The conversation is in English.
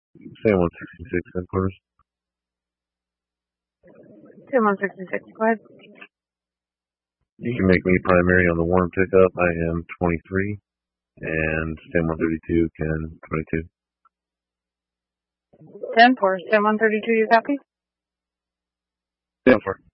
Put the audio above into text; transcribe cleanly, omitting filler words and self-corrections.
San 166 headquarters. San 166, go ahead. You can make me primary on the Warren pickup. I am 23, and San 132 can 22. 10 for San 132, you copy? 10 for.